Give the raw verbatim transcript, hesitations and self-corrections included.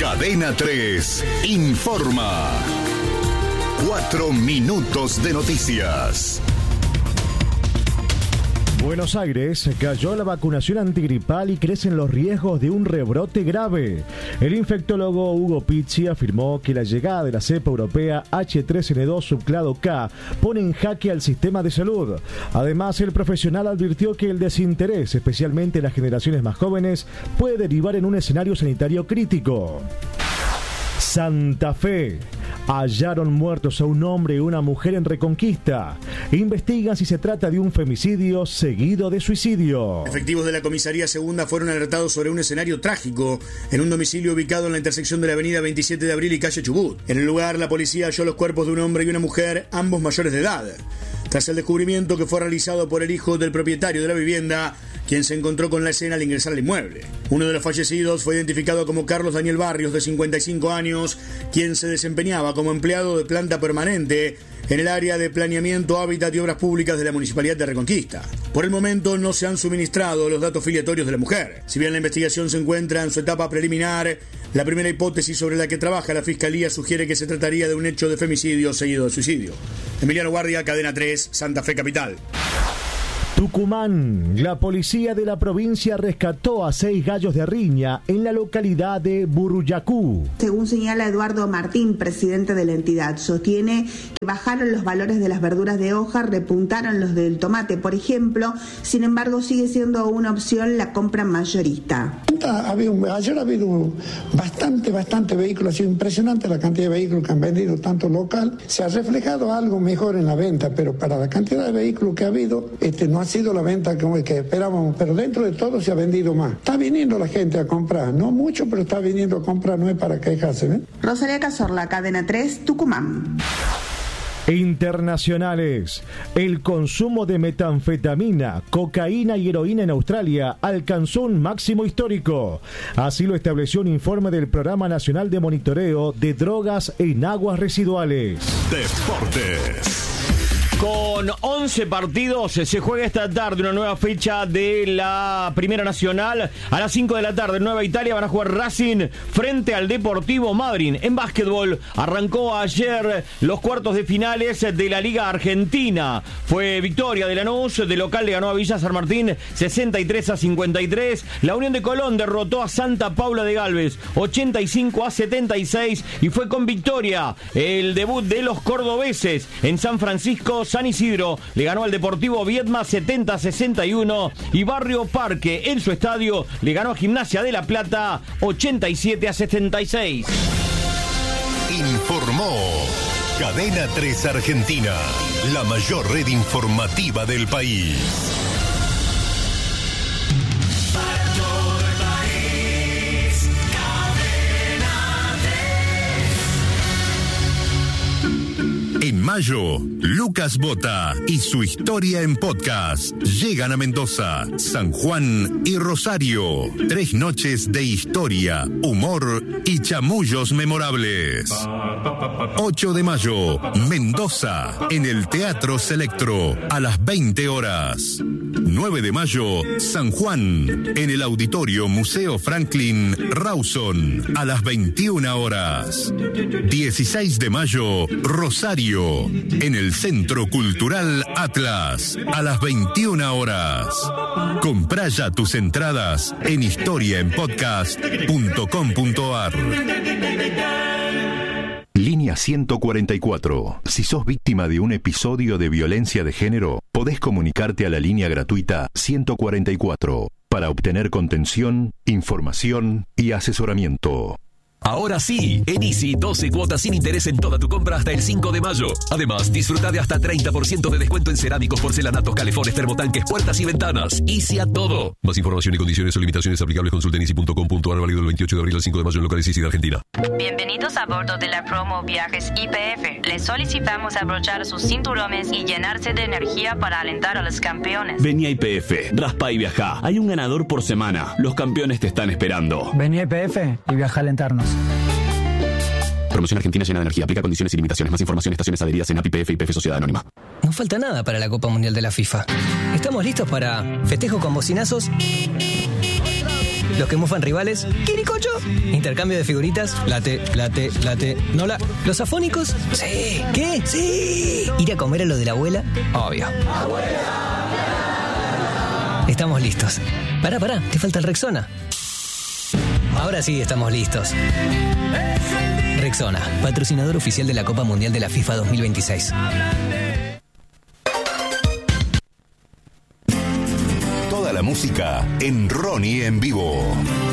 Cadena tres informa. Cuatro minutos de noticias. Buenos Aires, cayó la vacunación antigripal y crecen los riesgos de un rebrote grave. El infectólogo Hugo Pizzi afirmó que la llegada de la cepa europea H tres N dos subclado K pone en jaque al sistema de salud. Además, el profesional advirtió que el desinterés, especialmente en las generaciones más jóvenes, puede derivar en un escenario sanitario crítico. Santa Fe. Hallaron muertos a un hombre y una mujer en Reconquista. Investigan si se trata de un femicidio seguido de suicidio. Efectivos de la comisaría segunda fueron alertados sobre un escenario trágico en un domicilio ubicado en la intersección de la avenida veintisiete de abril y calle Chubut. En el lugar, la policía halló los cuerpos de un hombre y una mujer, ambos mayores de edad. Tras el descubrimiento que fue realizado por el hijo del propietario de la vivienda, quien se encontró con la escena al ingresar al inmueble. Uno de los fallecidos fue identificado como Carlos Daniel Barrios, de cincuenta y cinco años, quien se desempeñaba como empleado de planta permanente en el área de planeamiento, hábitat y obras públicas de la Municipalidad de Reconquista. Por el momento no se han suministrado los datos filiatorios de la mujer. Si bien la investigación se encuentra en su etapa preliminar, la primera hipótesis sobre la que trabaja la Fiscalía sugiere que se trataría de un hecho de femicidio seguido de suicidio. Emiliano Guardia, Cadena tres, Santa Fe Capital. Tucumán. La policía de la provincia rescató a seis gallos de riña en la localidad de Buruyacú. Según señala Eduardo Martín, presidente de la entidad, sostiene que bajaron los valores de las verduras de hoja, repuntaron los del tomate, por ejemplo. Sin embargo, sigue siendo una opción la compra mayorista. Ha habido, ayer ha habido bastante, bastante vehículos. Ha sido impresionante la cantidad de vehículos que han vendido, tanto local. Se ha reflejado algo mejor en la venta, pero para la cantidad de vehículos que ha habido, este no ha sido la venta que, que esperábamos, pero dentro de todo se ha vendido más. Está viniendo la gente a comprar, no mucho, pero está viniendo a comprar, no es para quejarse, ¿eh? Rosalía Cazorla, Cadena tres, Tucumán. Internacionales. El consumo de metanfetamina, cocaína y heroína en Australia alcanzó un máximo histórico. Así lo estableció un informe del Programa Nacional de Monitoreo de Drogas en Aguas Residuales. Deportes. Con once partidos se juega esta tarde una nueva fecha de la Primera Nacional. A las cinco de la tarde en Nueva Italia van a jugar Racing frente al Deportivo Madryn. En básquetbol arrancó ayer los cuartos de finales de la Liga Argentina. Fue victoria de Lanús, de local le ganó a Villa San Martín sesenta y tres a cincuenta y tres. La Unión de Colón derrotó a Santa Paula de Galvez ochenta y cinco a setenta y seis y fue con victoria el debut de los cordobeses en San Francisco. San Isidro le ganó al Deportivo Viedma setenta a sesenta y uno y Barrio Parque en su estadio le ganó a Gimnasia de La Plata ochenta y siete a setenta y seis. Informó Cadena tres Argentina, la mayor red informativa del país. En mayo, Lucas Bota y su historia en podcast llegan a Mendoza, San Juan y Rosario. Tres noches de historia, humor y chamullos memorables. ocho de mayo, Mendoza, en el Teatro Selectro, a las veinte horas. nueve de mayo, San Juan, en el Auditorio Museo Franklin Rawson, a las veintiuna horas. dieciséis de mayo, Rosario, en el Centro Cultural Atlas, a las veintiuna horas. Comprá ya tus entradas en historia en podcast punto com punto a r. Línea ciento cuarenta y cuatro. Si sos víctima de un episodio de violencia de género, podés comunicarte a la línea gratuita ciento cuarenta y cuatro para obtener contención, información y asesoramiento. Ahora sí, en Easy, doce cuotas sin interés en toda tu compra hasta el cinco de mayo. Además, disfruta de hasta treinta por ciento de descuento en cerámicos, porcelanatos, calefones, termotanques, puertas y ventanas. Easy a todo. Más información y condiciones o limitaciones aplicables consulta en easy punto com punto a r, válido el veintiocho de abril al cinco de mayo en locales Easy de Argentina. Bienvenidos a bordo de la promo Viajes I P F. Les solicitamos abrochar sus cinturones y llenarse de energía para alentar a los campeones. Vení a I P F, raspa y viajá. Hay un ganador por semana. Los campeones te están esperando. Vení a I P F y viaja a alentarnos. Promoción Argentina llena de energía. Aplica condiciones y limitaciones. Más información, estaciones adheridas en A P I P F y I P F Sociedad Anónima. No falta nada para la Copa Mundial de la FIFA. Estamos listos para festejo con bocinazos Los que mufan rivales, ¿quiricocho? Intercambio de figuritas, late, late, late. ¿No la? ¿Los afónicos? Sí. ¿Qué? Sí. ¿Ir a comer a lo de la abuela? Obvio. Estamos listos. Pará, pará, te falta el Rexona. Ahora sí estamos listos. Rexona, patrocinador oficial de la Copa Mundial de la FIFA dos mil veintiséis. Toda la música en Ronnie en vivo.